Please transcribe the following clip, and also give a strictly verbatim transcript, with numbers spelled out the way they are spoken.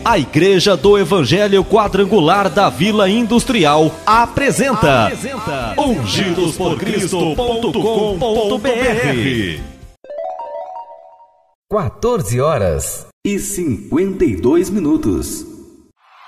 A Igreja do Evangelho Quadrangular da Vila Industrial apresenta, apresenta ungidos por cristo ponto com ponto br. quatorze horas e cinquenta e dois minutos.